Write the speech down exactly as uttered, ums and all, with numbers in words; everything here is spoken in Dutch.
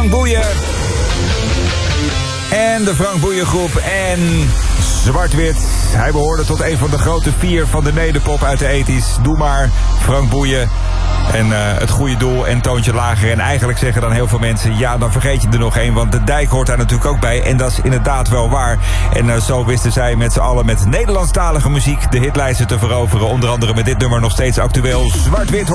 Frank Boeien. En de Frank Boeien groep en Zwart-Wit. Hij behoorde tot een van de grote vier van de nederpop uit de ethisch. Doe maar, Frank Boeien. En uh, het goede doel en toontje lager. En eigenlijk zeggen dan heel veel mensen, ja, dan vergeet je er nog één. Want de dijk hoort daar natuurlijk ook bij. En dat is inderdaad wel waar. En uh, zo wisten zij met z'n allen met Nederlandstalige muziek de hitlijsten te veroveren. Onder andere met dit nummer nog steeds actueel. Zwart-Wit.